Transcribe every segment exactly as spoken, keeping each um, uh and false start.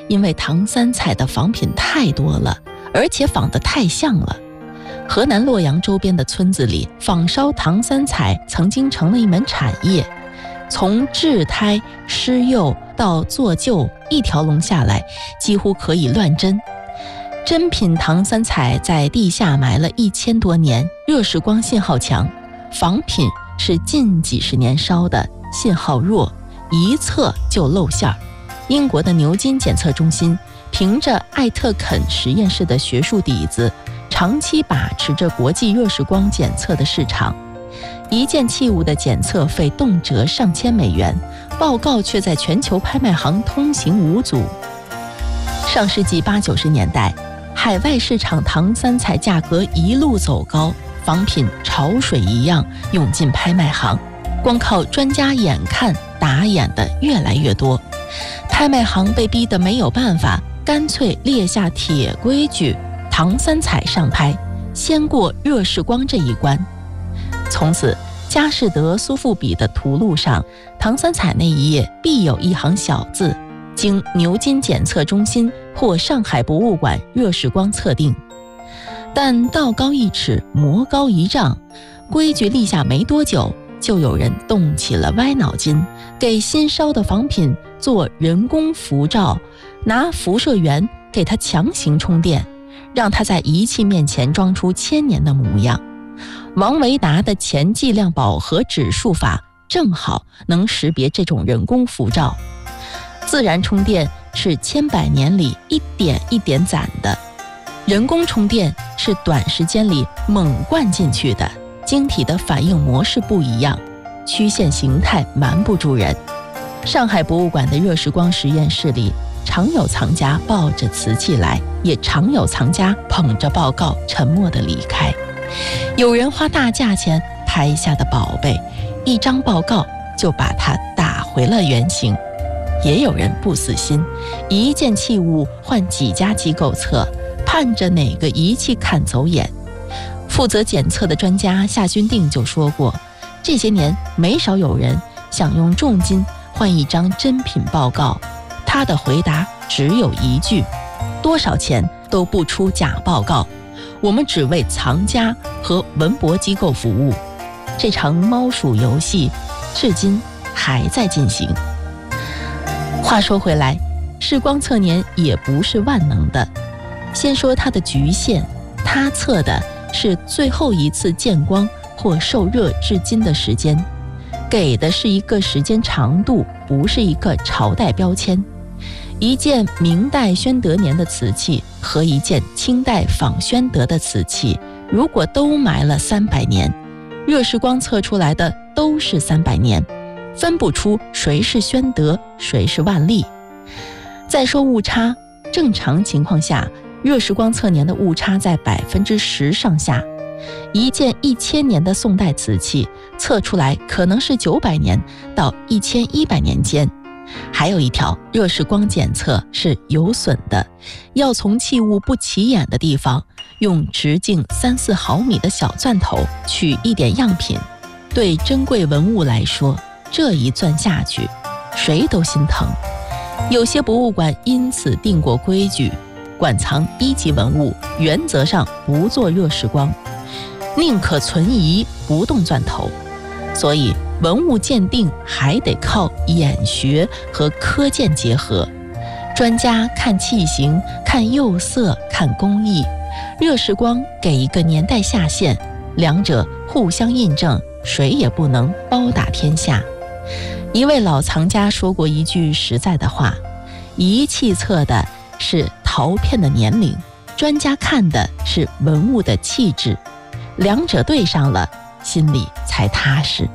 因为唐三彩的仿品太多了，而且仿得太像了。河南洛阳周边的村子里，仿烧唐三彩曾经成了一门产业，从制胎、施釉到做旧，一条龙下来，几乎可以乱真。真品唐三彩在地下埋了一千多年，热释光信号强；仿品是近几十年烧的，信号弱，一测就露馅儿。英国的牛津检测中心凭着艾特肯实验室的学术底子，长期把持着国际热释光检测的市场。一件器物的检测费动辄上千美元，报告却在全球拍卖行通行无阻。上世纪八九十年代，海外市场唐三彩价格一路走高，仿品潮水一样涌进拍卖行，光靠专家眼看打眼的越来越多，拍卖行被逼得没有办法，干脆列下铁规矩，唐三彩上拍，先过热释光这一关。从此，佳士得、苏富比的图录上，唐三彩那一页必有一行小字：经牛津检测中心或上海博物馆热释光测定。但道高一尺，魔高一丈，规矩立下没多久，就有人动起了歪脑筋，给新烧的仿品做人工辐照，拿辐射源给它强行充电，让它在仪器面前装出千年的模样。王维达的前计量饱和指数法正好能识别这种人工辐照。自然充电是千百年里一点一点攒的，人工充电是短时间里猛灌进去的，晶体的反应模式不一样，曲线形态瞒不住人。上海博物馆的热释光实验室里，常有藏家抱着瓷器来，也常有藏家捧着报告沉默地离开。有人花大价钱拍下的宝贝，一张报告就把它打回了原形。也有人不死心，一件器物换几家机构测，盼着哪个仪器看走眼。负责检测的专家夏君定就说过，这些年没少有人想用重金换一张真品报告，他的回答只有一句：多少钱都不出假报告，我们只为藏家和文博机构服务。这场猫鼠游戏至今还在进行。话说回来，释光测年也不是万能的。先说它的局限，它测的是最后一次见光或受热至今的时间，给的是一个时间长度，不是一个朝代标签。一件明代宣德年的瓷器和一件清代仿宣德的瓷器，如果都埋了三百年，热释光测出来的都是三百年，分不出谁是宣德，谁是万历。再说误差，正常情况下，热释光测年的误差在百分之十上下。一件一千年的宋代瓷器测出来可能是九百年到一千一百年间。还有一条，热释光检测是有损的，要从器物不起眼的地方，用直径三四毫米的小钻头取一点样品。对珍贵文物来说，这一钻下去，谁都心疼。有些博物馆因此定过规矩，馆藏一级文物原则上不做热释光，宁可存疑不动钻头。所以文物鉴定还得靠眼学和科鉴结合，专家看器型，看釉色，看工艺，热释光给一个年代下限，两者互相印证，谁也不能包打天下。一位老藏家说过一句实在的话，仪器测的是陶片的年龄，专家看的是文物的气质，两者对上了，心里才踏实。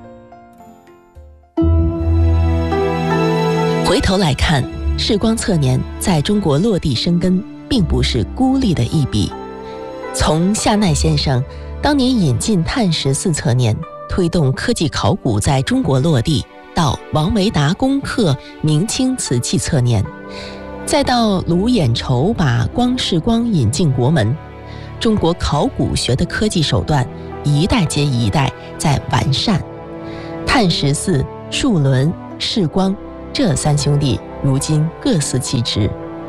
回头来看，释光测年在中国落地生根，并不是孤立的一笔。从夏奈先生当年引进碳十四测年，推动科技考古在中国落地，到王维达攻克明清瓷器测年，再到卢衍筹把光释光引进国门，中国考古学的科技手段一代接一代在完善。碳十四、数轮、释光这三兄弟如今各司其职，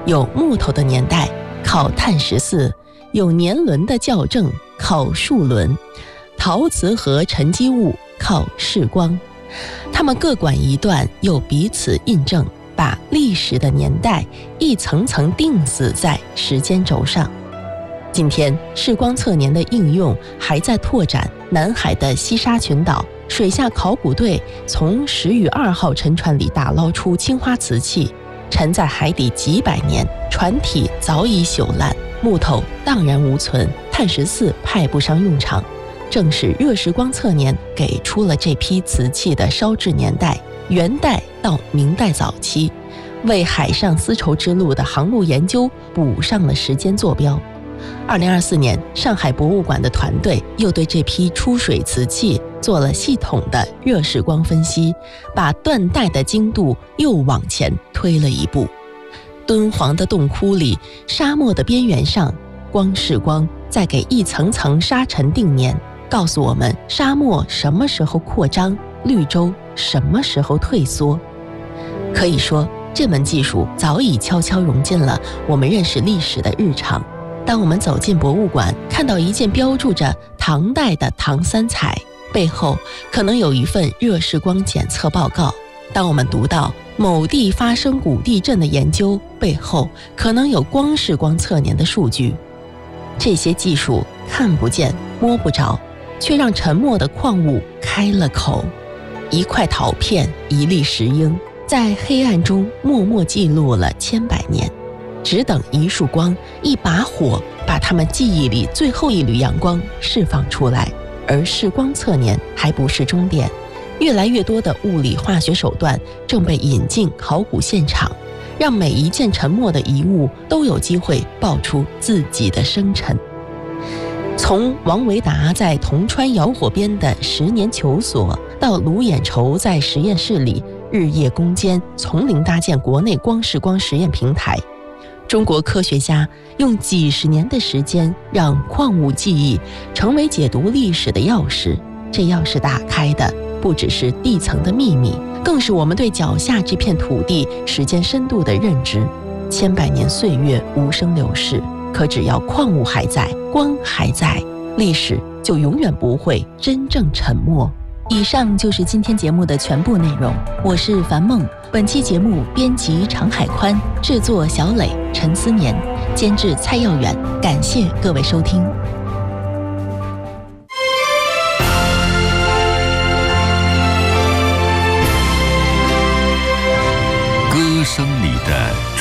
有木头的年代靠碳十四，有年轮的校正靠数轮，陶瓷和沉积物靠视光。它们各管一段，又彼此印证，把历史的年代一层层钉死在时间轴上。今天视光测年的应用还在拓展，南海的西沙群岛水下考古队从十与二号沉船里打捞出青花瓷器，沉在海底几百年，船体早已朽烂，木头荡然无存，碳十四派不上用场。正是热视光测年给出了这批瓷器的烧制年代，元代到明代早期，为海上丝绸之路的航路研究补上了时间坐标。二零二四年，上海博物馆的团队又对这批出水瓷器做了系统的热视光分析，把断代的精度又往前推了一步。敦煌的洞窟里，沙漠的边缘上，光视光在给一层层沙尘定年，告诉我们沙漠什么时候扩张，绿洲什么时候退缩。可以说，这门技术早已悄悄融进了我们认识历史的日常。当我们走进博物馆，看到一件标注着唐代的唐三彩，背后可能有一份热视光检测报告；当我们读到某地发生古地震的研究，背后可能有光视光测年的数据。这些技术看不见摸不着，却让沉默的矿物开了口。一块陶片，一粒石英，在黑暗中默默记录了千百年，只等一束光，一把火，把他们记忆里最后一缕阳光释放出来。而视光测年还不是终点，越来越多的物理化学手段正被引进考古现场，让每一件沉没的遗物都有机会爆出自己的生辰。从王维达在铜川窑火边的十年求索，到卢衍筹在实验室里日夜攻坚，从零搭建国内光视光实验平台，中国科学家用几十年的时间，让矿物记忆成为解读历史的钥匙。这钥匙打开的不只是地层的秘密，更是我们对脚下这片土地时间深度的认知。千百年岁月无声流逝，可只要矿物还在，光还在，历史就永远不会真正沉默。以上就是今天节目的全部内容，我是樊梦。本期节目编辑常海宽，制作小磊、陈思年，监制蔡耀远。感谢各位收听。 歌声